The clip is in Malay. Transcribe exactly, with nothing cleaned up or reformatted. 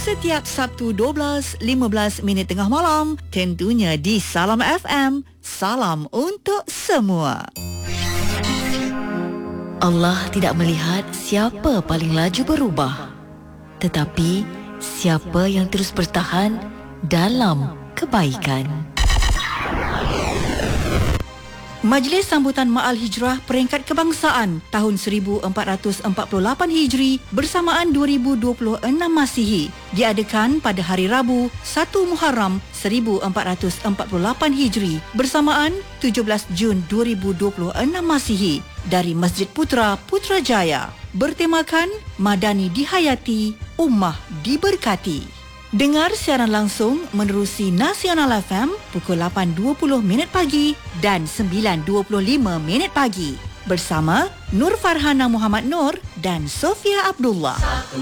Setiap Sabtu dua belas lima belas minit tengah malam, tentunya di Salam F M. Salam untuk semua. Allah tidak melihat siapa paling laju berubah, tetapi siapa yang terus bertahan dalam kebaikan. Majlis Sambutan Ma'al Hijrah Peringkat Kebangsaan tahun seribu empat ratus empat puluh lapan Hijri bersamaan dua ribu dua puluh enam Masihi diadakan pada hari Rabu satu Muharram seribu empat ratus empat puluh lapan Hijri bersamaan tujuh belas Jun dua ribu dua puluh enam Masihi dari Masjid Putra Putrajaya, bertemakan Madani Dihayati, Ummah Diberkati. Dengar siaran langsung menerusi Nasional F M pukul lapan dua puluh minit pagi dan sembilan dua puluh lima minit pagi bersama Nur Farhana Muhammad Nur dan Sofia Abdullah. Satu